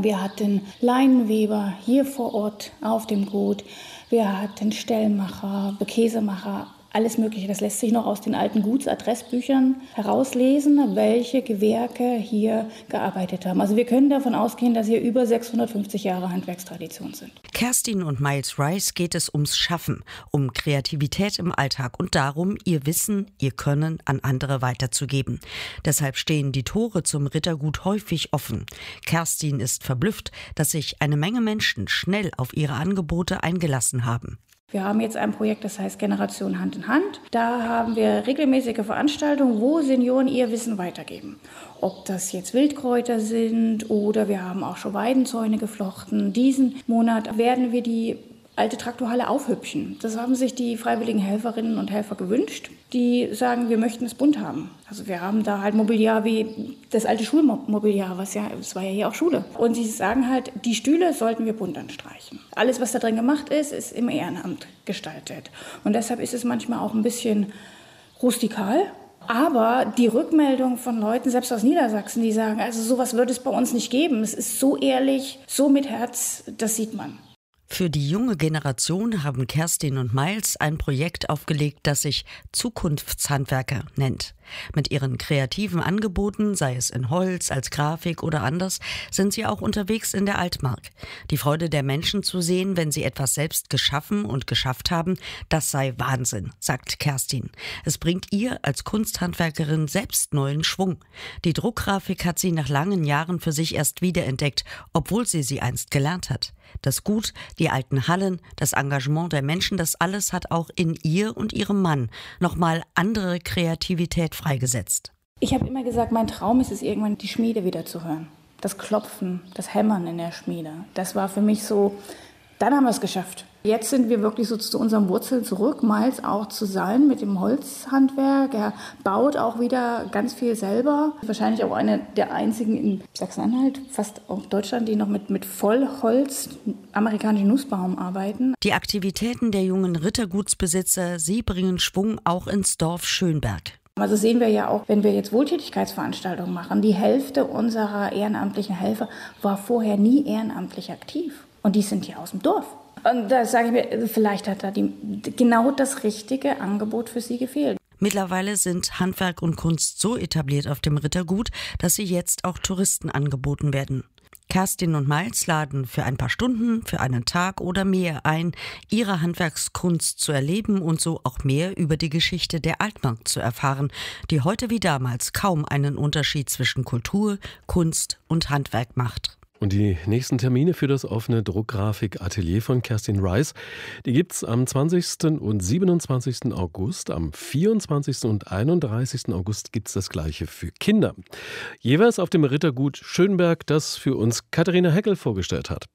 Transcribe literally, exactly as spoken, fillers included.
Wir hatten Leinenweber hier vor Ort auf dem Gut. Wir hatten Stellmacher, Käsemacher, alles Mögliche. Das lässt sich noch aus den alten Gutsadressbüchern herauslesen, welche Gewerke hier gearbeitet haben. Also wir können davon ausgehen, dass hier über sechshundertfünfzig Jahre Handwerkstradition sind. Kerstin und Miles Rice geht es ums Schaffen, um Kreativität im Alltag und darum, ihr Wissen, ihr Können an andere weiterzugeben. Deshalb stehen die Tore zum Rittergut häufig offen. Kerstin ist verblüfft, dass sich eine Menge Menschen schnell auf ihre Angebote eingelassen haben. Wir haben jetzt ein Projekt, das heißt Generation Hand in Hand. Da haben wir regelmäßige Veranstaltungen, wo Senioren ihr Wissen weitergeben. Ob das jetzt Wildkräuter sind oder wir haben auch schon Weidenzäune geflochten. Diesen Monat werden wir die alte Traktorhalle aufhübschen. Das haben sich die freiwilligen Helferinnen und Helfer gewünscht. Die sagen, wir möchten es bunt haben. Also wir haben da halt Mobiliar wie das alte Schulmobiliar, was ja, es war ja hier auch Schule. Und sie sagen halt, die Stühle sollten wir bunt anstreichen. Alles, was da drin gemacht ist, ist im Ehrenamt gestaltet. Und deshalb ist es manchmal auch ein bisschen rustikal. Aber die Rückmeldung von Leuten, selbst aus Niedersachsen, die sagen, also sowas würde es bei uns nicht geben. Es ist so ehrlich, so mit Herz, das sieht man. Für die junge Generation haben Kerstin und Miles ein Projekt aufgelegt, das sich Zukunftshandwerker nennt. Mit ihren kreativen Angeboten, sei es in Holz, als Grafik oder anders, sind sie auch unterwegs in der Altmark. Die Freude der Menschen zu sehen, wenn sie etwas selbst geschaffen und geschafft haben, das sei Wahnsinn, sagt Kerstin. Es bringt ihr als Kunsthandwerkerin selbst neuen Schwung. Die Druckgrafik hat sie nach langen Jahren für sich erst wiederentdeckt, obwohl sie sie einst gelernt hat. Das Gut, die alten Hallen, das Engagement der Menschen, das alles hat auch in ihr und ihrem Mann nochmal andere Kreativität freigesetzt. Ich habe immer gesagt, mein Traum ist es, irgendwann die Schmiede wieder zu hören. Das Klopfen, das Hämmern in der Schmiede. Das war für mich so, dann haben wir es geschafft. Jetzt sind wir wirklich so zu unseren Wurzeln zurück, Miles auch zu sein mit dem Holzhandwerk. Er baut auch wieder ganz viel selber. Wahrscheinlich auch einer der einzigen in Sachsen-Anhalt, fast auch Deutschland, die noch mit, mit Vollholz, amerikanischen Nussbaum arbeiten. Die Aktivitäten der jungen Rittergutsbesitzer, sie bringen Schwung auch ins Dorf Schönberg. Also sehen wir ja auch, wenn wir jetzt Wohltätigkeitsveranstaltungen machen, die Hälfte unserer ehrenamtlichen Helfer war vorher nie ehrenamtlich aktiv. Und die sind hier aus dem Dorf. Und da sage ich mir, vielleicht hat da die, genau das richtige Angebot für sie gefehlt. Mittlerweile sind Handwerk und Kunst so etabliert auf dem Rittergut, dass sie jetzt auch Touristen angeboten werden. Kerstin und Miles laden für ein paar Stunden, für einen Tag oder mehr ein, ihre Handwerkskunst zu erleben und so auch mehr über die Geschichte der Altmark zu erfahren, die heute wie damals kaum einen Unterschied zwischen Kultur, Kunst und Handwerk macht. Und die nächsten Termine für das offene Druckgrafik-Atelier von Kerstin Rice, die gibt's am zwanzigsten und siebenundzwanzigsten August. Am vierundzwanzigsten und einunddreißigsten August gibt's das Gleiche für Kinder. Jeweils auf dem Rittergut Schönberg, das für uns Katharina Heckel vorgestellt hat.